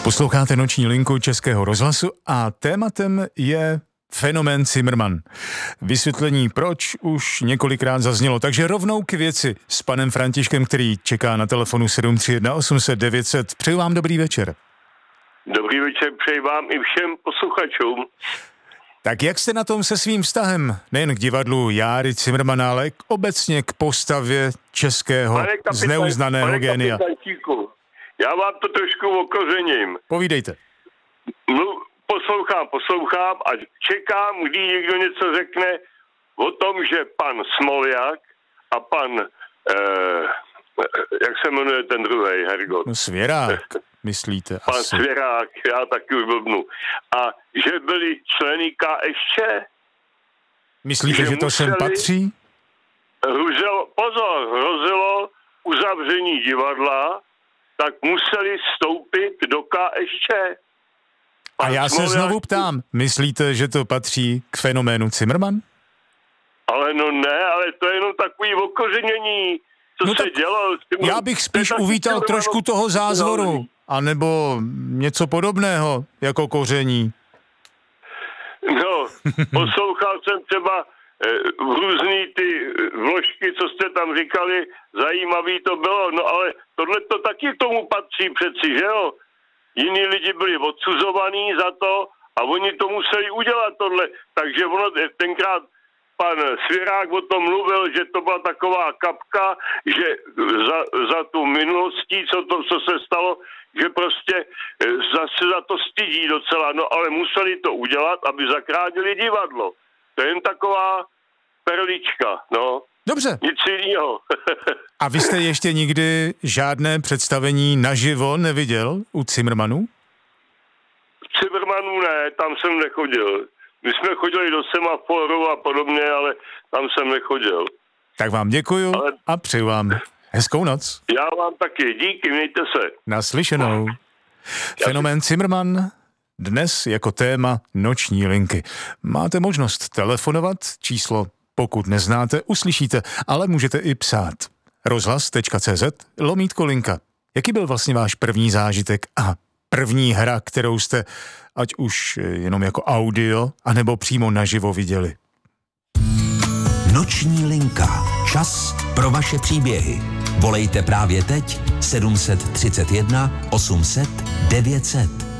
Posloucháte Noční linku Českého rozhlasu a tématem je fenomén Cimrman. Vysvětlení proč už několikrát zaznělo, takže rovnou k věci s panem Františkem, který čeká na telefonu 731 800 900. Přeju vám dobrý večer. Dobrý večer, přeji vám i všem posluchačům. Tak jak jste na tom se svým vztahem, nejen k divadlu Járy Cimrmana, ale obecně k postavě českého zneuznaného génia? Já vám to trošku okořením. Povídejte. No, poslouchám a čekám, kdy někdo něco řekne o tom, že pan Smoljak a pan, jak se jmenuje ten druhej, Hergot? No, Svěrák, myslíte pan asi. Svěrák, já taky už blbnu. A že byli členy KSČ. Myslíte, že to sem patří? Hrozilo uzavření divadla, tak museli vstoupit do KSČ. A já se znovu ptám, myslíte, že to patří k fenoménu Cimrman? Ale no ne, ale to je jenom takový okořenění, co se dělo. Já bych spíš uvítal trošku toho zázvoru, anebo něco podobného, jako koření. No, poslouchal jsem třeba různý ty vložky, co jste tam říkali, zajímavý to bylo, no ale tohle to taky k tomu patří přeci, že jo? Jiní lidi byli odsuzovaní za to a oni to museli udělat tohle, takže ono tenkrát pan Svěrák o tom mluvil, že to byla taková kapka, že za tu minulostí, co se stalo, že prostě zase za to stydí docela, no ale museli to udělat, aby zachránili divadlo. To je jen taková perlička, no. Dobře. Nic jiného. A vy jste ještě nikdy žádné představení naživo neviděl u Cimrmanů? Cimrmanů ne, tam jsem nechodil. My jsme chodili do Semaforu a podobně, ale tam jsem nechodil. Tak vám děkuju a přeju vám hezkou noc. Já vám taky, díky, mějte se. Naslyšenou. Fenomén Cimrman dnes jako téma Noční linky. Máte možnost telefonovat, číslo pokud neznáte, uslyšíte, ale můžete i psát. rozhlas.cz/linka. Jaký byl vlastně váš první zážitek a první hra, kterou jste ať už jenom jako audio, anebo přímo naživo viděli? Noční linka. Čas pro vaše příběhy. Volejte právě teď 731 800 900.